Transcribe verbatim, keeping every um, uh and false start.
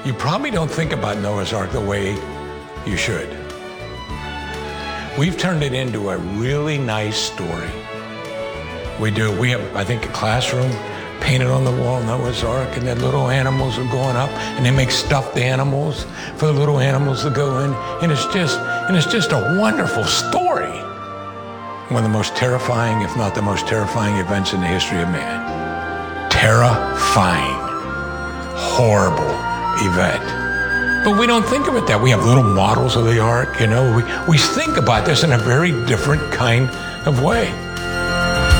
You probably don't think about Noah's Ark the way you should. We've turned it into a really nice story. We do. We have, I think, a classroom painted on the wall, Noah's Ark, and then little animals are going up, and they make stuffed animals for the little animals to go in, and it's just, and it's just a wonderful story. One of the most terrifying, if not the most terrifying events in the history of man. Terrifying, horrible event. But we don't think of it that. We have little models of the ark, you know. We, we think about this in a very different kind of way.